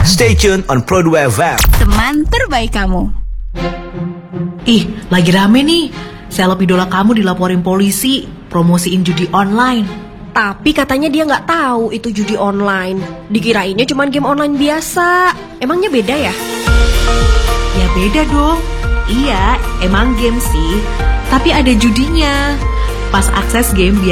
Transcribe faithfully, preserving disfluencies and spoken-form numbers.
Stay tuned on Pro dua F M. Teman terbaik kamu. Ih, lagi rame nih. Seleb idola kamu dilaporin polisi, promosiin judi online. Tapi katanya dia nggak tahu itu judi online. Dikirainnya cuma game online biasa. Emangnya beda ya? Ya beda dong. Iya, emang game sih, tapi ada judinya. Pas akses game